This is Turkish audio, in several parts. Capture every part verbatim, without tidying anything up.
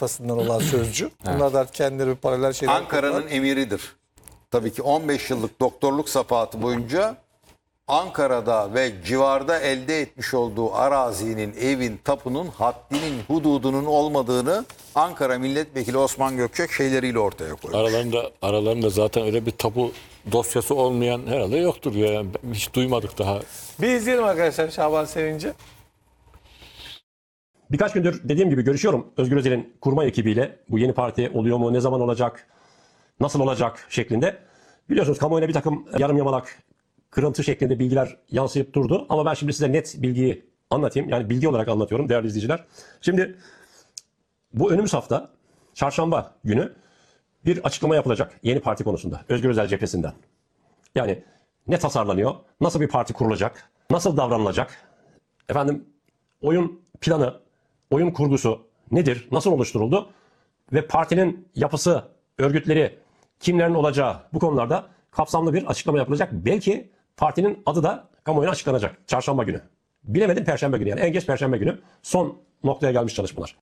tayfasından olan sözcü. Bunlar da artık kendileri bir paralel şeyler Ankara'nın kurdular. emiridir. Tabii ki on beş yıllık doktorluk safahatı boyunca Ankara'da ve civarda elde etmiş olduğu arazinin, evin, tapunun, haddinin, hududunun olmadığını Ankara Milletvekili Osman Gökçek şeyleriyle ortaya koymuş. Aralarında, aralarında zaten öyle bir tapu dosyası olmayan herhalde yoktur ya. Yani hiç duymadık daha. Bir izleyelim arkadaşlar Şaban Sevinci. Birkaç gündür dediğim gibi görüşüyorum Özgür Özel'in kurma ekibiyle. Bu yeni parti oluyor mu, ne zaman olacak, nasıl olacak şeklinde. Biliyorsunuz kamuoyuna bir takım yarım yamalak, kırıntı şeklinde bilgiler yansıyıp durdu. Ama ben şimdi size net bilgiyi anlatayım. Yani bilgi olarak anlatıyorum değerli izleyiciler. Şimdi bu önümüz hafta çarşamba günü bir açıklama yapılacak yeni parti konusunda Özgür Özel cephesinden. Yani ne tasarlanıyor, nasıl bir parti kurulacak, nasıl davranılacak, efendim oyun planı, oyun kurgusu nedir, nasıl oluşturuldu ve partinin yapısı, örgütleri, kimlerin olacağı bu konularda kapsamlı bir açıklama yapılacak. Belki partinin adı da kamuoyuna açıklanacak çarşamba günü. Bilemedim perşembe günü, yani en geç perşembe günü son noktaya gelmiş çalışmalar.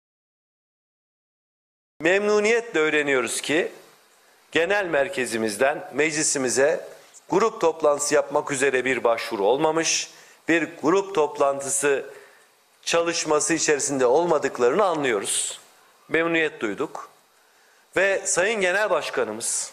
Memnuniyetle öğreniyoruz ki genel merkezimizden meclisimize grup toplantısı yapmak üzere bir başvuru olmamış, bir grup toplantısı çalışması içerisinde olmadıklarını anlıyoruz. Memnuniyet duyduk. Ve Sayın Genel Başkanımız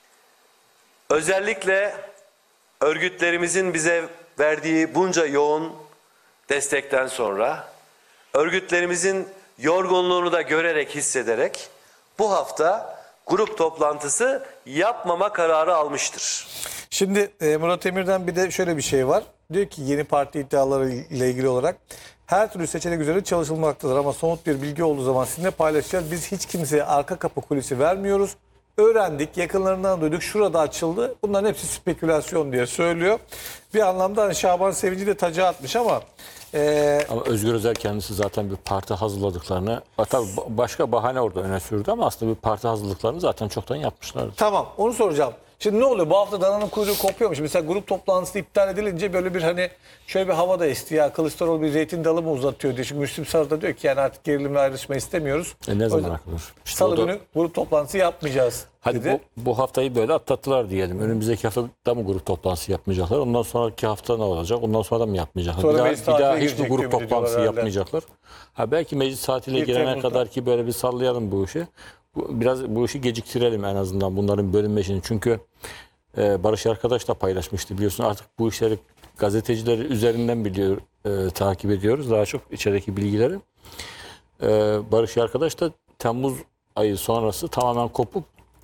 özellikle örgütlerimizin bize verdiği bunca yoğun destekten sonra örgütlerimizin yorgunluğunu da görerek, hissederek bu hafta grup toplantısı yapmama kararı almıştır. Şimdi e, Murat Emir'den bir de şöyle bir şey var. Diyor ki yeni parti iddiaları ile ilgili olarak her türlü seçenek üzerine çalışılmaktadır ama somut bir bilgi olduğu zaman sizinle paylaşacağız. Biz hiç kimseye arka kapı kulisi vermiyoruz. Öğrendik, yakınlarından duyduk, şurada açıldı. Bunların hepsi spekülasyon diye söylüyor. Bir anlamda hani Şaban Sevinci de taca atmış ama... E, Ama Özgür Özel kendisi zaten bir parti hazırladıklarını, tabii başka bahane orada öne sürdü ama aslında bir parti hazırlıklarını zaten çoktan yapmışlardı. Tamam, onu soracağım. Şimdi ne oluyor? Bu hafta dananın kuyruğu kopuyormuş. Mesela grup toplantısı iptal edilince böyle bir hani şöyle bir hava da esti ya. Kılıçdaroğlu bir zeytin dalı mı uzatıyor diye. Çünkü Müslüm Sarı da diyor ki yani artık gerilimle ayrışma istemiyoruz. E ne zaman akılır? İşte Salı o da- günü grup toplantısı yapmayacağız Hadi dedi. bu, bu haftayı böyle atlattılar diyelim. Önümüzdeki hafta da mı grup toplantısı yapmayacaklar? Ondan sonraki hafta ne olacak? Ondan sonra da mı yapmayacaklar? Sonra bir daha, meclis bir daha tatiline hiçbir girecek grup diye biliyorlar toplantısı herhalde. yapmayacaklar. Ha belki meclis tatiline Bir girene Temmuz'da. kadar ki böyle bir sallayalım bu işi. Bu, biraz bu işi geciktirelim en azından bunların bölünme işini. Çünkü e, Barış arkadaş da paylaşmıştı biliyorsun. Artık bu işleri gazetecileri üzerinden biliyor, e, takip ediyoruz. Daha çok içerideki bilgileri. E, Barış arkadaş da Temmuz ayı sonrası tamamen kopup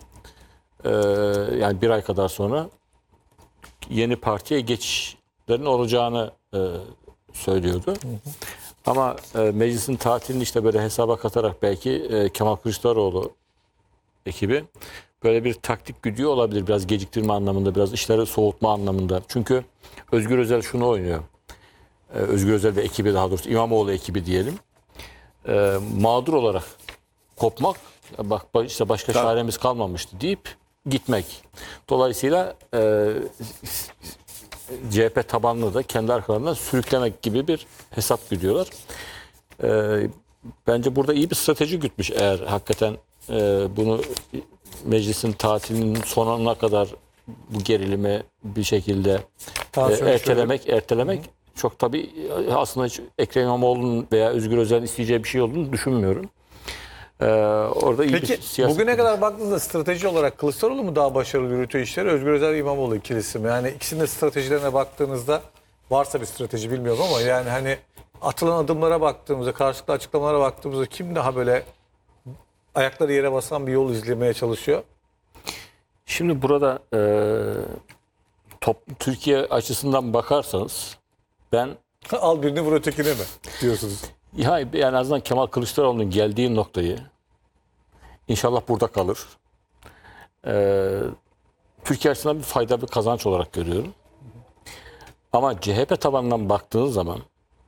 Ee, yani bir ay kadar sonra yeni partiye geçişlerin olacağını e, söylüyordu. Hı hı. Ama e, meclisin tatilini işte böyle hesaba katarak belki e, Kemal Kılıçdaroğlu ekibi böyle bir taktik güdüyor olabilir. Biraz geciktirme anlamında, biraz işleri soğutma anlamında. Çünkü Özgür Özel şunu oynuyor. Ee, Özgür Özel ve ekibi, daha doğrusu İmamoğlu ekibi diyelim. Ee, mağdur olarak kopmak, bak işte başka Tabii. çaremiz kalmamıştı deyip gitmek. Dolayısıyla e, C H P tabanını da kendi arkalarından sürüklemek gibi bir hesap gidiyorlar. E, bence burada iyi bir strateji gütmüş eğer hakikaten e, bunu meclisin tatilinin sonuna kadar bu gerilimi bir şekilde e, Tansiyon ertelemek, şöyle. ertelemek Hı. çok tabii aslında hiç Ekrem İmamoğlu'nun veya Özgür Özel'in isteyeceği bir şey olduğunu düşünmüyorum. Ee, orada iyi Peki bir siyaset bugüne var. kadar baktığınızda strateji olarak Kılıçdaroğlu mu daha başarılı yürütüyor işleri, Özgür Özel İmamoğlu ikilisi mi? Yani ikisinin de stratejilerine baktığınızda varsa bir strateji bilmiyorum ama yani hani atılan adımlara baktığımızda, karşılıklı açıklamalara baktığımızda kim daha böyle ayakları yere basan bir yol izlemeye çalışıyor? Şimdi burada e, top, Türkiye açısından bakarsanız ben Al birini vur ötekine mi diyorsunuz? ya en azından Kemal Kılıçdaroğlu'nun geldiği noktayı inşallah burada kalır. Ee, Türkiye açısından bir fayda, bir kazanç olarak görüyorum. Ama C H P tabanından baktığınız zaman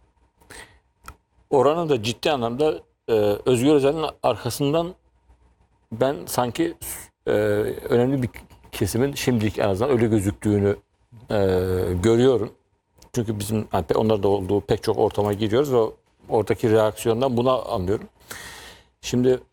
oranın da ciddi anlamda e, Özgür Özel'in arkasından ben sanki e, önemli bir kesimin şimdilik en azından öyle gözüktüğünü e, görüyorum. Çünkü bizim yani onlar da olduğu pek çok ortama giriyoruz ve oradaki reaksiyondan bunu anlıyorum. Şimdi